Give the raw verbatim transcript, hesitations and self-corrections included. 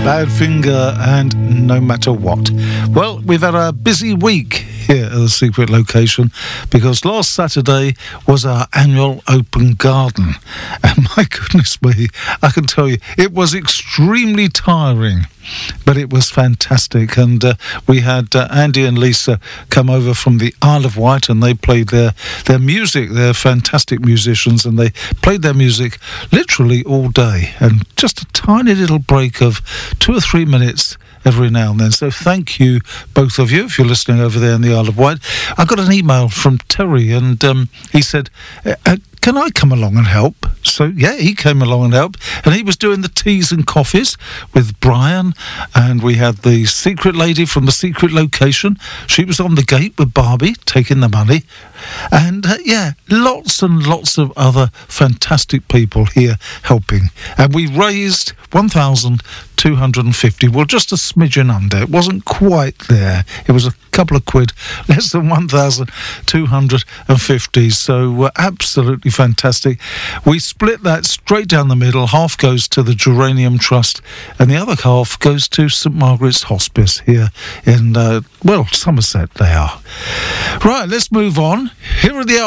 Badfinger and No Matter What. Well, we've had a busy week here at the Secret Location because last Saturday was our annual open garden. And my goodness me, I can tell you, it was extremely tiring. But it was fantastic, and uh, we had uh, Andy and Lisa come over from the Isle of Wight, and they played their, their music. They're fantastic musicians, and they played their music literally all day, and just a tiny little break of two or three minutes every now and then. So thank you, both of you, if you're listening over there in the Isle of Wight. I got an email from Terry, and um, he said, uh, can I come along and help? So, yeah, he came along and helped. And he was doing the teas and coffees with Brian. And we had the secret lady from the Secret Location. She was on the gate with Barbie, taking the money. And, uh, yeah, lots and lots of other fantastic people here helping. And we raised one thousand two hundred fifty. Well, just a smidgen under. It wasn't quite there. It was a couple of quid, less than one thousand two hundred fifty. So uh, absolutely fantastic. We split that straight down the middle. Half goes to the Geranium Trust and the other half goes to St Margaret's Hospice here in, uh, well, Somerset they are. Right, let's move on. Here are the